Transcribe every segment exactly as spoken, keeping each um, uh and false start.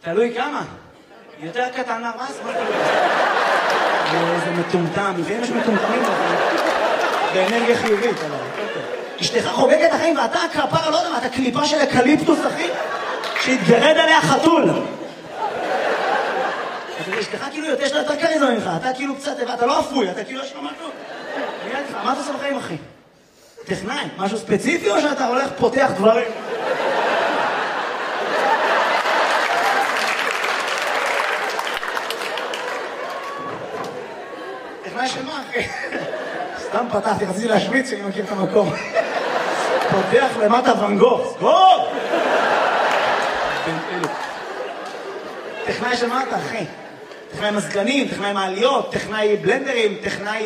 תלוי כמה. יותר קטן מהרס, מה תלוי? זה מטומטם, לפעמים יש מטומטמים באנרגיה חיובית, אבל... אשתך חוגגת החיים ואתה כפרה, לא יודע מה, אתה קליפה של אקליפטוס, אחי, שהתגרד עליה חתול. אשתך כאילו יש לה יותר קריזמה ממך, אתה כאילו קצת, אתה לא אפוי, אתה כאילו יש לו משהו. מה אתה עושה בחיים, אחי? טכנאי, משהו ספציפי או שאתה הולך פותח דברים? טכנאי של מה, אחי? סתם פתחתי, רציתי להשוויץ שאני מכיר את המקום. פותח למטה ואן גוך, סגור! טכנאי של מה אתה, אחי? טכנאי מזגנים, טכנאי מעליות, טכנאי בלנדרים, טכנאי...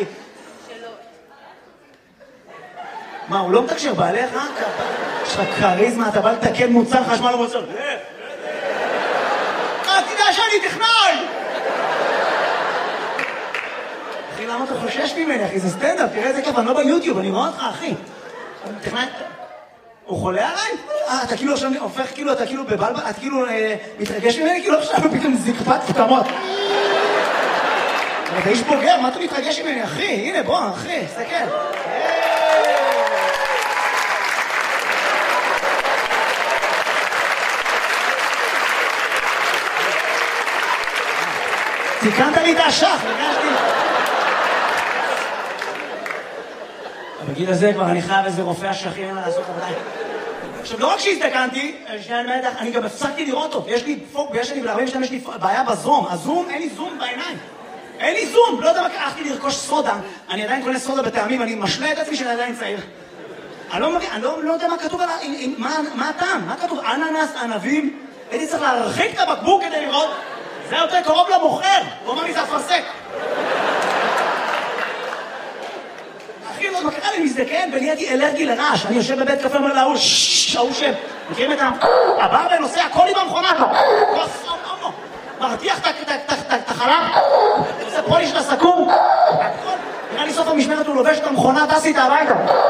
מה, הוא לא מתקשר בעליך? יש לך קריזמה, אתה בא לתקן מוצר חשמל או מוצר. אה, תדע שאני טכנאי! אחי, למה אתה חושש ממני, אחי? זה סטנדאפ, תראה איזה כיף, אני לא ביוטיוב, אני רואה אותך, אחי. טכנאי... הוא חולה עליי? אה, אתה כאילו עכשיו הופך, כאילו, אתה כאילו בבלבל, אתה כאילו מתרגש ממני, כאילו עכשיו פתאום זקפת פתמות. אתה איש בוגר, מה אתה מתרגש ממני, אחי? הנה, בוא, אחי, סתכל. תיקנת לי את השח, הרגשתי. בגיל הזה כבר אני חייב איזה רופא השכים לעשות עבודה. עכשיו, לא רק שהזדקנתי, אני גם הפסקתי לראות אותו. יש לי פוק, ויש לי ב-ארבעים ושתיים, יש לי בעיה בזום. הזום, אין לי זום בעיניים. אין לי זום! לא יודע מה, הלכתי לרכוש סודה. אני עדיין קונה סודה בטעמים, אני משלה את עצמי שאני עדיין צעיר. אני לא יודע מה כתוב על... מה הטעם? מה כתוב? אננס, ענבים? הייתי צריך להרחיק את הבקבוק כדי לראות. זה יותר קרוב למוכר. הוא אומר לי, זה אפרסק. אחי, לא, מה קרה לי מזדקן ונהייתי אלרגי לרעש. אני יושב בבית קפה, אומר לה, הוא ששש, שם. מכירים את ה... הבא ונוסע, הכל עם המכונה פה. מרתיח את החלב. עושה פוליש לסכום. נראה לי סוף המשמרת הוא לובש את המכונה, טסי את הביתה.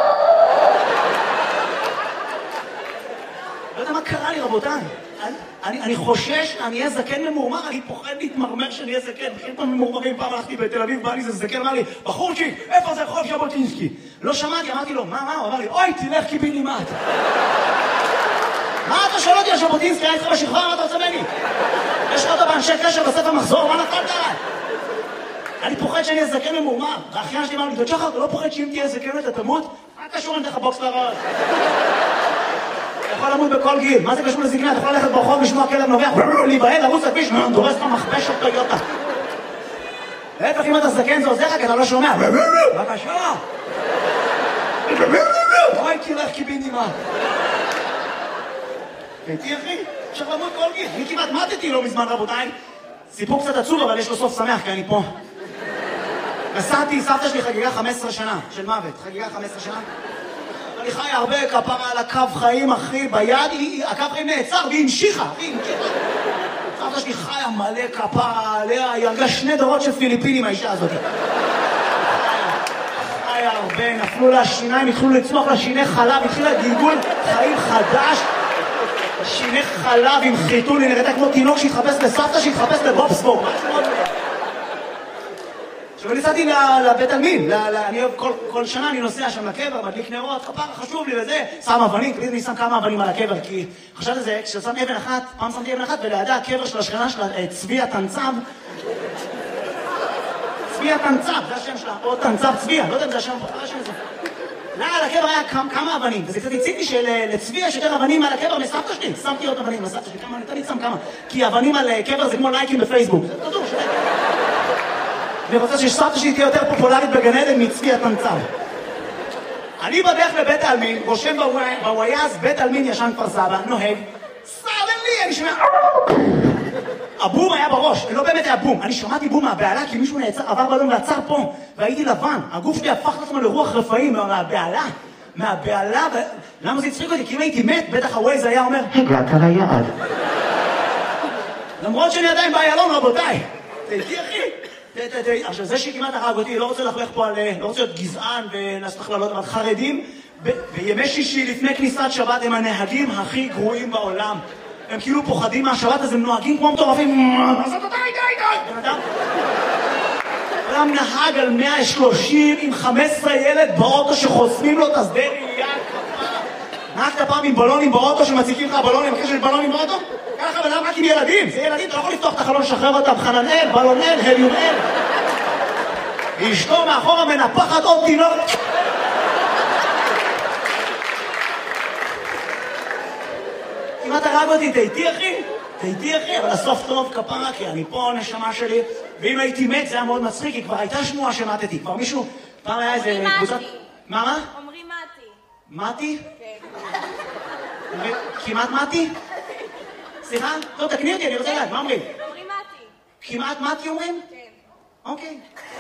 לא יודע מה קרה לי, רבותיי. אני חושש, אני אהיה זקן ממורמר, אני פוחד להתמרמר שאני אהיה זקן. בכיר פעם ממורמרים, פעם הלכתי בתל אביב, בא לי זה זקן, אמר לי, בחורצ'יק, איפה זה רחוב ז'בוטינסקי? לא שמעתי, אמרתי לו, מה, מה? הוא אמר לי, אוי, תלך קיבינימט. מה אתה שואל אותי על ז'בוטינסקי? אני איתך בשכבה, מה אתה רוצה ממני? יש לך אותו באנשי קשר בספר מחזור, מה נפלת עליי? אני פוחד שאני אהיה זקן ממורמר. והאחיין שלי אמר לי, דוד שחר, אתה לא פוחד שאם תהיה זקן אתה תמות? מה קשור לך בוקס לראש? אתה יכול למות בכל גיל, מה זה קשור לזקנה? אתה יכול ללכת ברחוב, לשמוע כלב נובח, להיבהל, לרוץ לכביש, דורס לך מכבש של טויוטה. להפך, אם אתה זקן זה עוזר לך, כי אתה לא שומע. בבקשה. אוי, תלך קיבינימט. הייתי אחי, אפשר למות כל גיל. אני כמעט מתתי לא מזמן, רבותיי. סיפור קצת עצוב, אבל יש לו סוף שמח, כי אני פה. נסעתי, סבתא שלי חגיגה חמש עשרה שנה של מוות. חגיגה חמש עשרה שנה. אני חי הרבה כפרה על הקו חיים, אחי, ביד, הקו חיים נעצר, והיא המשיכה, היא המשיכה. סבתא שלי חיה מלא כפרה עליה, היא הרגה שני דורות של פיליפינים, האישה הזאת. חיה הרבה, נפלו לה שיניים, התחילו לצמוח לה שיני חלב, התחילה גלגול חיים חדש. שיני חלב עם חיתול, היא נראתה כמו תינוק שהתחפש לסבתא, שהתחפש לבובסבורג. עכשיו אני נסעתי לבית עלמין, אני אוהב כל שנה אני נוסע שם לקבר, מדליק נרות, כפרה חשוב לי וזה, שם אבנים, תמיד אני שם כמה אבנים על הקבר, כי חשבתי זה, כששם אבן אחת, פעם שמתי אבן אחת, ולידה הקבר של השכנה שלה, צבי התנצב, צבי התנצב, זה השם שלה, או תנצב צבי, לא יודע אם זה השם, זה השם הזה. לא, על הקבר היה כמה אבנים, וזה קצת הציג לי שלצבי יש יותר אבנים על הקבר מסבתא שלי, שמתי עוד אבנים לסבתא שלי, כמה, אני שם כמה, כי אבנים על קבר זה כמו לייקים בפייסבוק, זה תדעו, אני רוצה שסבתא שלי תהיה יותר פופולרית בגן עדן מצבי התנצב. אני בדרך לבית העלמין, רושם בוויאז, בית העלמין ישן כפר סבא, נוהג, סעדן לי, אני שומע... הבום היה בראש, לא באמת היה בום. אני שמעתי בום מהבעלה, כי מישהו נעצר, עבר בלום ועצר פה, והייתי לבן. הגוף שלי הפך לעצמו לרוח רפאים מהבעלה. מהבעלה, ו... למה זה הצחיק אותי? כי אם הייתי מת, בטח הווייז היה אומר, הגעת ליעד. למרות שאני עדיין באיילון, רבותיי. תהייתי אחי. עכשיו זה שכמעט הרג אותי, לא רוצה לחלך פה על, לא רוצה להיות גזען ולעשות הכללות, אבל חרדים בימי שישי לפני כניסת שבת הם הנהגים הכי גרועים בעולם. הם כאילו פוחדים מהשבת, אז הם נוהגים כמו מטורפים. אז אתה די, די, די! בן אדם... אדם נהג על מאה ושלושים עם חמישה עשר ילד באוטו שחוסמים לו את השדה ראייה כפה. נהגת פעם עם בלונים באוטו שמציקים לך בלונים, אחרי שיש בלונים באוטו? ככה בן אדם רק עם ילדים, זה ילדים, אתה לא יכול לפתוח את החלון, לשחרר אותם, חננאל, בלונל, הליומאל. אשתו מאחורה מנפחת עוד תינוק. כמעט הרג אותי, תהייתי אחי? תהייתי אחי, אבל הסוף טוב כפרה, כי אני פה נשמה שלי, ואם הייתי מת זה היה מאוד מצחיק, כי כבר הייתה שמועה שמתתי, כבר מישהו, פעם היה איזה קבוצת... מה מה? אומרים מתי. מתי? כן. כמעט מתי? סליחה? טוב, תקני אותי, אני רוצה לדעת, מה אומרים? אומרים מתי. כמעט מתי אומרים? כן. אוקיי.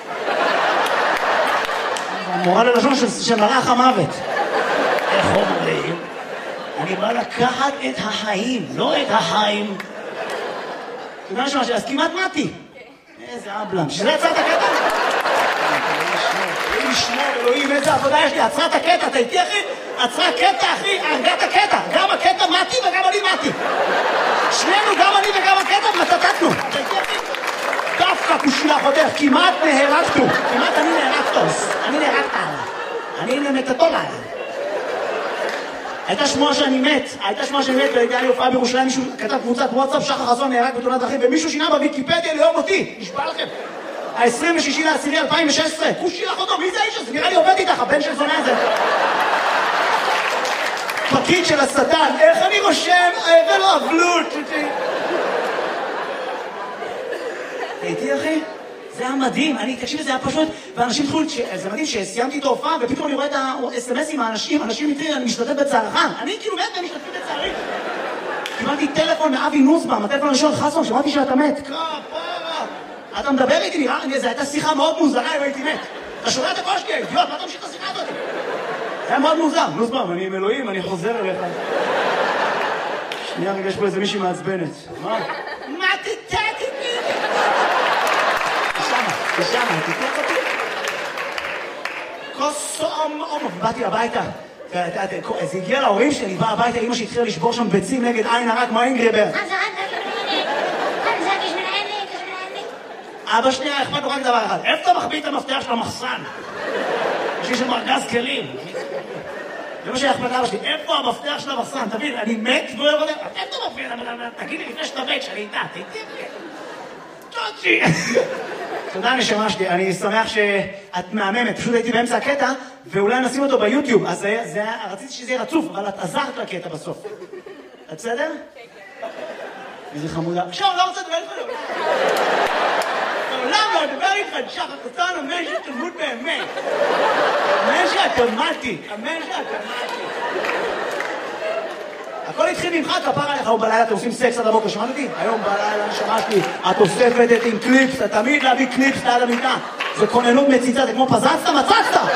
המורה ללשון של מלאך המוות. איך אומרים? אני בא לקחת את החיים, לא את החיים. אתה יודע משהו, אז כמעט מתי. איזה אבלם. שזה עצרת הקטע? אלוהים ישמור, אלוהים, איזה עבודה יש לי. עצרת הקטע, אתה איתי אחי? עצרה קטע אחי, הרגעת הקטע. גם הקטע מתי וגם אני מתי. שנינו, גם אני וגם הקטע, מתתתנו. אתה איתי אחי? דווקא כושילה חותך, כמעט נהרגתו. כמעט אני נהרגתוס. אני נהרגת עליי. אני נמתתו עליי. הייתה שמועה שאני מת, הייתה שמועה שאני מת, והייתה לי הופעה בירושלים, מישהו כתב קבוצת וואטסאפ, שחר חסון נהרג בתאונת דרכים, ומישהו שינה בוויקיפדיה ליום אותי, נשבע לכם. ה-עשרים ושישי לאוקטובר אלפיים ושש עשרה, כושי לך אותו, מי זה האיש הזה? נראה לי עובד איתך, הבן של זונה הזה. פקיד של השטן, איך אני רושם, אבל לא אבלות. הייתי אחי? זה היה מדהים, אני, תקשיב, זה היה פשוט, ואנשים התחילו, זה מדהים שסיימתי את ההופעה, ופתאום אני רואה את ה-אס אם אס עם האנשים, אנשים מתחילים, אני משתתף בצערך, אני כאילו מת ומשתתפים בצערי. קיבלתי טלפון מאבי נוסבאום, הטלפון הראשון חסון, שמעתי שאתה מת. כפרה, אתה מדבר איתי, נראה לי, זו הייתה שיחה מאוד מוזרה אם הייתי מת. אתה שומע את הקול שלי, אידיוט, מה אתה ממשיך את השיחה הזאת? זה היה מאוד מוזר, נוסבאום, אני עם אלוהים, אני חוזר אליך. שנייה, רגע, יש פה איזה מישהי מעצבנת. מה? מה תתת איתי? ושמה, תתלך אותי. כוס אומ אומ, באתי הביתה. זה הגיע להורים שלי, אני בא הביתה, אמא שהתחילה לשבור שם ביצים נגד עין הרע כמו אינגריבר. אבא שלי היה אכפת לו רק דבר אחד, איפה אתה מחביא את המפתח של המחסן? יש לי שם ארגז כלים. זה מה שהיה אכפת לאבא שלי, איפה המפתח של המחסן? תבין, אני מת והוא לא יודע, איפה אתה מפתח? תגיד לי לפני שאתה מת, שאני איתה, תהייתי תוצ'י. תודה נשמה שלי, אני שמח שאת מהממת, פשוט הייתי באמצע הקטע, ואולי נשים אותו ביוטיוב, אז רציתי שזה יהיה רצוף, אבל את עזרת לקטע בסוף. את בסדר? כן, כן. איזה חמודה. עכשיו, לא רוצה לדבר איתך. לעולם לא לדבר איתך, שחר קטן, אמן שתמות באמת. אמן שאתה מתי, אמן שאתה מתי. הכל התחיל ממך, כפר עליך, היום בלילה אתם עושים סקס עד הבוקר, שמעת אותי? היום בלילה נשמה שלי, את אוספת את עם קליפס, אתה תמיד להביא קליפס ליד המיטה. זה כוננות מציצה, זה כמו פזצת, מצצת!